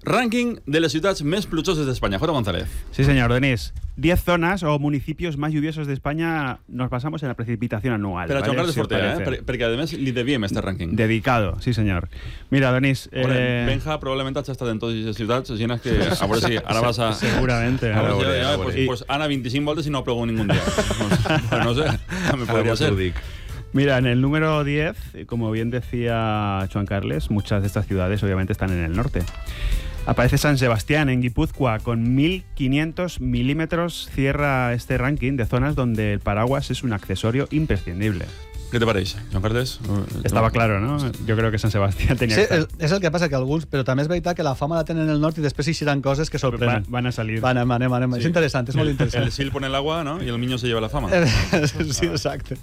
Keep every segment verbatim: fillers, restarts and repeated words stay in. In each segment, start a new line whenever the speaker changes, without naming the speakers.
Rànquing de les ciutats més plujoses d'Espanya. Jota González.
Sí, señor, Denis. Diez zonas o municipios más lluviosos de España nos basamos en la precipitación anual.
Per a
¿vale?
Joan Carles
Si os
Fortea, eh?
parece.
Per, perquè a més li deviem este rànquing.
Dedicado, sí, señor. Mira, Denis...
Hombre,
Eh...
Benja probablement ha estat en totes les ciutats, així que a veure si ara vas a...
Seguramente.
A
Ara
veure si,
veuré,
ja,
ara
pues,
veuré.
pues Ana vint-i-cinc voltes i no plego ningún dia. Pues, no sé, me podria ser.
Mira, en el número diez, como bien decía Joan Carles, muchas de estas ciudades obviamente están en el norte. Aparece San Sebastián, en Guipúzcoa, con mil quinientos milímetros. Cierra este ranking de zonas donde el paraguas es un accesorio imprescindible.
Què te pareix, Joan Carles?
Estaba claro, ¿no? Yo creo que San Sebastián tenía
Sí,
que estar.
el, és el que passa, que alguns... Però també és veritat que la fama la tenen en el nord i després hi seran coses que sorprenen.
Van, van a salir.
Van, anem, anem, anem.
Sí.
És interessant, és molt
El
interessant.
sil pone el agua, ¿no? Y el niño se lleva la fama.
Sí, exacte.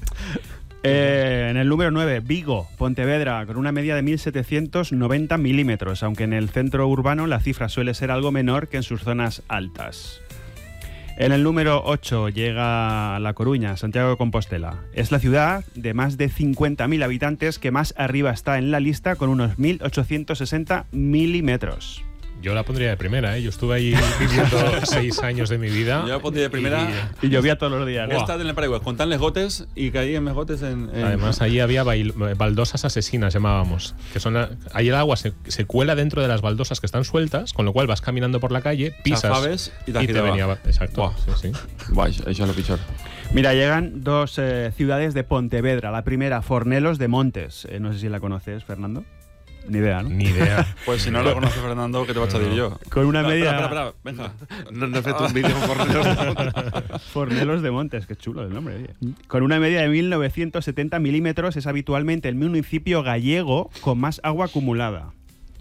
Eh, en el número nueve, Vigo, Pontevedra, con una media de mil setecientos noventa milímetros, aunque en el centro urbano la cifra suele ser algo menor que en sus zonas altas. En el número ocho llega La Coruña, Santiago de Compostela. Es la ciudad de más de cincuenta mil habitantes que más arriba está en la lista, con unos mil ochocientos sesenta milímetros.
Yo la pondría de primera, ¿eh? Yo estuve ahí viviendo seis años de mi vida.
Yo la pondría de primera.
Y llovía todos los días.
He estat en el paraigües contant les gotes y caían mis gotes en... en...
Además, allí había bail- baldosas asesinas, llamábamos. Que son la- ahí el agua se, se cuela dentro de las baldosas que están sueltas, con lo cual vas caminando por la calle, pisas
Chafaves y te
y te
agitaba.
venía. Exacto.
Buah.
Sí, sí.
Buah, això, això és lo pitjor.
Mira, llegan dos eh, ciudades de Pontevedra. La primera, Fornelos de Montes. Eh, no sé si la conoces, Fernando. Ni idea, ¿no?
Ni idea.
Pues si no lo conoce Fernando, ¿qué te vas a decir yo?
Con una media...
Espera, espera, espera, venga. No, no he fet un vídeo con Fornelos.
Fornelos de Montes, qué chulo el nombre. Oye. Con una media de mil novecientos setenta milímetros, es habitualmente el municipio gallego con más agua acumulada.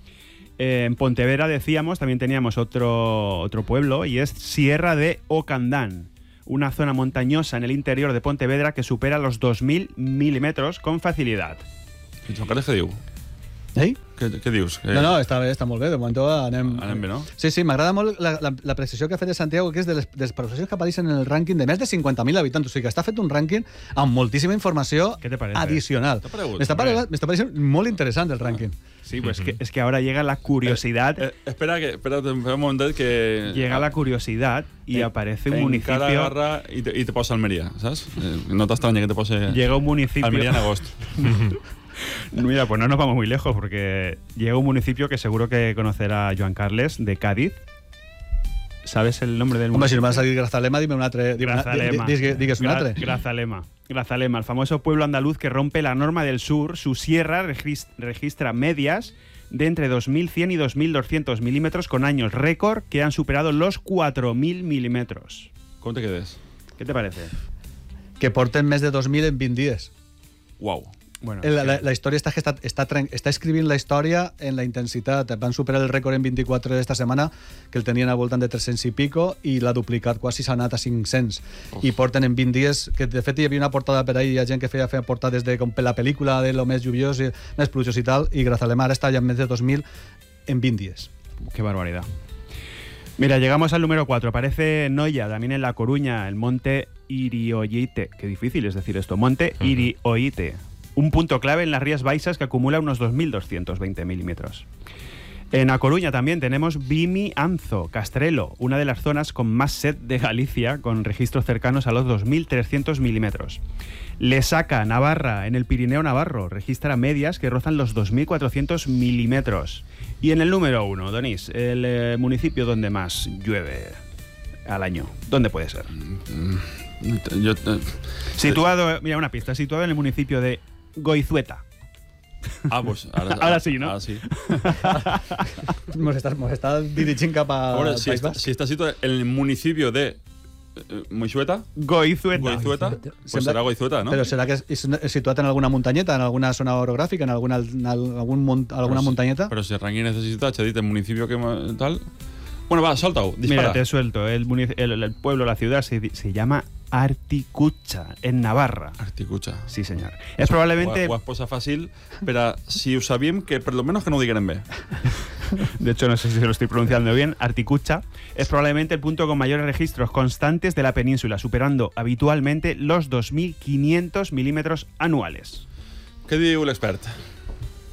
Eh, en Pontevedra, decíamos, también teníamos otro, otro pueblo, y es Sierra de Ocandán, una zona montañosa en el interior de Pontevedra que supera los dos mil milímetros con facilidad.
I Joan Carles, què diu?
Eh?
Què, què dius? Que...
No, no, està bé, està molt bé. De moment anem...
Anem bé, no?
Sí, sí, m'agrada molt la, la, la precisió que ha fet de Santiago, que és de les, de les professions que apareixen en el rànquing de més de cinquanta mil habitants. O sigui que està fet un rànquing amb moltíssima informació
¿Qué te parece?
adicional.
T'ha paregut?
M'està pare- m'està pareixent molt interessant el rànquing.
Sí, pues que, es que ahora llega la curiosidad.
Eh, espera, que, espera, espera un momentet que...
Llega la curiosidad y
en-
aparece un
en
municipio.
Cara agarra y te, y te posa Almería, ¿sabes? Eh, no t'estranya que te pose
Llega un municipio.
Almería en agosto.
Mira, pues no nos vamos muy lejos, porque llega un municipio que seguro que conocerá Joan Carles, de Cádiz. ¿Sabes el nombre del
Home, si
municipio?
no m'ha salit Grazalema, dime un altre. Dime una,
Grazalema.
di- di- Digues un
Gra-
altre.
Grazalema. Grazalema, el famoso pueblo andaluz que rompe la norma del sur. Su sierra regis- registra medias de entre dos mil cien y dos mil doscientos milímetros, con años récord que han superado los cuatro mil milímetros.
Com te quedes?
¿Qué te parece?
Que porten més de dos mil en vint dies.
Uau.
Bueno,
La, la, la història està que està, està, tren- està escrivint la història en la intensitat. Van superar el rècord en vint-i-quatre d'esta setmana, que el tenien al voltant de tres-cents i pico, i l'ha duplicat, quasi s'ha anat a cinc-cents.
Uf.
I porten en vint dies, que de fet hi havia una portada per ahí, hi ha gent que feia, feia portades de com per la pel·lícula de lo més lluviós i més plujós i tal, i Grazalema ara està ja en més de dos mil en vint dies.
qué barbaridad. Mira, llegamos al número cuatro. Aparece Noya, también en La Coruña, el monte Irioite. Qué difícil es decir esto. Monte Irioite. Un punto clave en las Rías Baixas que acumula unos dos mil doscientos veinte milímetros. En A Coruña también tenemos Vimi Anzo, Castrelo, una de las zonas con más sed de Galicia, con registros cercanos a los dos mil trescientos milímetros. Lesaca, Navarra, en el Pirineo Navarro, registra medias que rozan los dos mil cuatrocientos milímetros. Y en el número uno, Donís, el eh, municipio donde más llueve al año. ¿Dónde puede ser?
Jo, eh,
Situado, mira, una pista, situado en el municipio de Goizueta.
ah, pues ara,
Ara sí, no?
Ara sí.
Mos està, mos està dirigint cap a
Ahora, si,
País
está,
Basc.
si está situado en el municipio de eh, Moixueta,
Goizueta.
Goizueta, pues
Sembla-
serà Goizueta, no?
Però serà que és, és situat en alguna muntanyeta, en alguna zona orogràfica, en alguna, en algun, munt- alguna
Però si-
muntanyeta?
Però si Ranking necesita, ha dit el municipio que ma- tal... Bueno, va, solta-ho,
Mira,
dispara.
te suelto. El, munici- el, el pueblo, la ciudad, se, se llama Articucha, en Navarra.
Articucha.
Sí, señor. Es probablemente,
Ho, ho has posat fàcil, però si ho sabíem, que per lo menos que no ho digueren bé.
de hecho no sé si lo estoy pronunciando bien, Articucha, es probablemente el punto con mayores registros constantes de la península, superando habitualmente los dos mil quinientos milímetros anuales.
Què diu l'expert?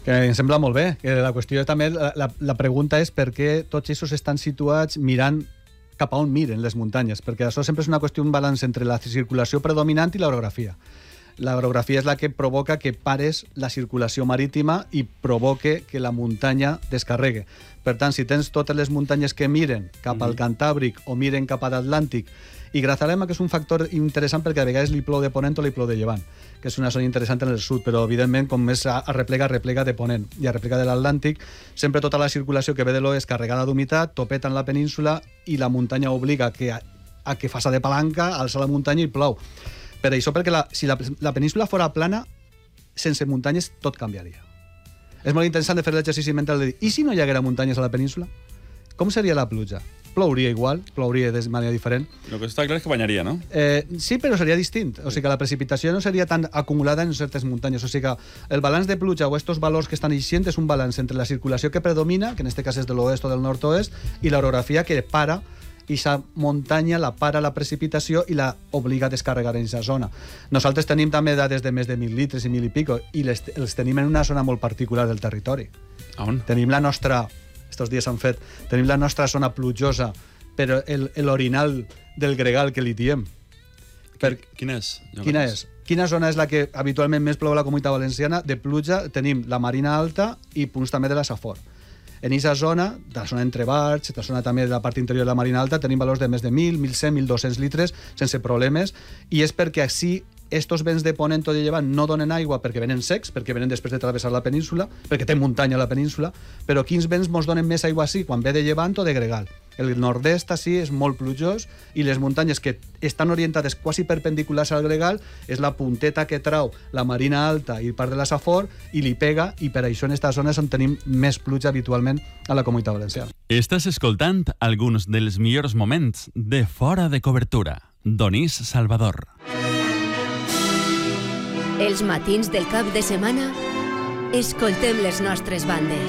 Que em sembla molt bé. Que la qüestió també, la, la, la pregunta és per què tots aquests estan situats mirant cap a on miren les muntanyes, perquè això sempre és una qüestió, un balanç entre la circulació predominant i l'orografia. L'orografia és la que provoca que pares la circulació marítima i provoque que la muntanya descarregue. Per tant, si tens totes les muntanyes que miren cap al Cantàbric o miren cap a l'Atlàntic, i Grazalema, que és un factor interessant perquè a vegades li plou de ponent o li plou de llevant, que és una zona interessant en el sud, però evidentment com més a replega, replega de ponent i a replega de l'Atlàntic, sempre tota la circulació que ve de l'oest carregada d'humitat, topeta en la península i la muntanya obliga que, a, a que faça de palanca, alça la muntanya i plou. Per això, perquè la, si la, la península fora plana, sense muntanyes tot canviaria. És molt interessant de fer l'exercici mental de dir, i si no hi haguera muntanyes a la península? Com seria la pluja? Plouria igual, plouria de manera diferent.
El que està clar és que banyaria, no?
Eh, sí, però seria distint. O sigui que la precipitació no seria tan acumulada en certes muntanyes. O sigui que el balanç de pluja o estos valors que estan eixint és un balanç entre la circulació que predomina, que en aquest cas és de l'oest o del nord-oest, i l'orografia que para i aquesta muntanya la para la precipitació i la obliga a descarregar en aquesta zona. Nosaltres tenim també dades de més de mil litres i mil i pico i les, els tenim en una zona molt particular del territori.
On?
Tenim la nostra, estos dies s'han fet, tenim la nostra zona plujosa, però l'orinal del Gregal que li diem.
Per... Quina és?
Quina és? Quina zona és la que habitualment més plou a la Comunitat Valenciana? De pluja tenim la Marina Alta i punts també de la Safor. En aquesta zona, de la zona entre Barx, de la zona també de la part interior de la Marina Alta, tenim valors de més de mil, mil cent, mil dos-cents litres sense problemes, i és perquè així estos vents de ponent o de llevant no donen aigua perquè venen secs, perquè venen després de travessar la península, perquè té muntanya a la península, però quins vents mos donen més aigua així, quan ve de llevant o de gregal? El nord-est així és molt plujós i les muntanyes que estan orientades quasi perpendiculars al gregal és la punteta que trau la Marina Alta i part de la Safor i li pega, i per això en aquestes zones on tenim més pluja habitualment a la Comunitat Valenciana.
Estàs escoltant alguns dels millors moments de Fora de Cobertura. Donís Salvador.
Els matins del cap de setmana escoltem les nostres bandes.